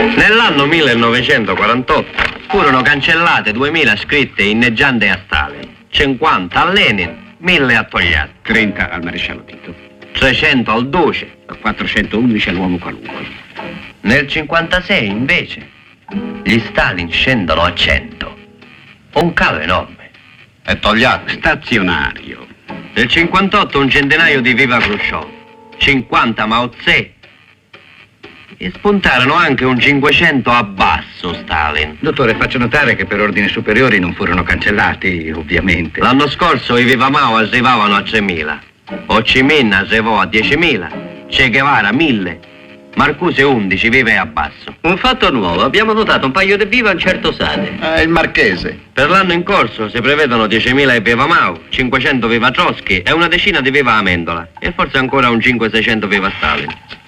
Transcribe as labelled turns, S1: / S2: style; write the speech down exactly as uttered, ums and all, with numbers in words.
S1: Nell'anno millenovecentoquarantotto furono cancellate duemila scritte inneggianti a Stalin, cinquanta a Lenin, mille a Togliatti,
S2: trenta al maresciallo Tito,
S1: trecento al Duce,
S2: quattrocentoundici all'uomo qualunque.
S1: Nel cinquantasei invece gli Stalin scendono a cento. Un calo enorme.
S3: E Togliatti?
S2: Stazionario.
S1: Nel cinquantotto un centenario di Viva Khrushchev, cinquanta Mao Tse. E spuntarono anche un cinquecento a basso Stalin.
S2: Dottore, faccio notare che per ordini superiori non furono cancellati, ovviamente.
S1: L'anno scorso i Viva Mao arrivavano a tremila, Ho Chi Minh arrivò a diecimila, Che Guevara mille, Marcuse undici, vive a basso.
S4: Un fatto nuovo, abbiamo notato un paio di viva a un certo Sade.
S3: Ah, il Marchese.
S1: Per l'anno in corso si prevedono diecimila di Viva Mao, cinquecento Viva Trotsky e una decina di Viva Amendola. E forse ancora un cinque seicento Viva Stalin.